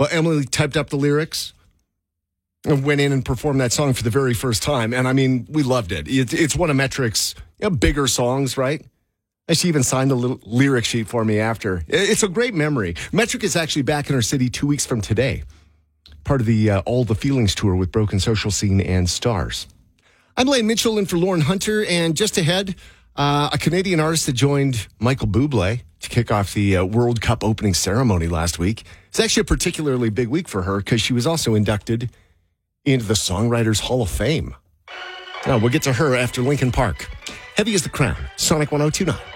Well, Emily typed up the lyrics and went in and performed that song for the very first time. And I mean, we loved it. It's one of Metric's bigger songs, right? And she even signed a little lyric sheet for me after. It's a great memory. Metric is actually back in our city 2 weeks from today. Part of the All the Feelings tour with Broken Social Scene and Stars. I'm Lane Mitchell in for Lauren Hunter. And just ahead, a Canadian artist that joined Michael Bublé to kick off the World Cup opening ceremony last week. It's actually a particularly big week for her because she was also inducted into the Songwriters Hall of Fame. Now, we'll get to her after Linkin Park. Heavy as the Crown, Sonic 102.9.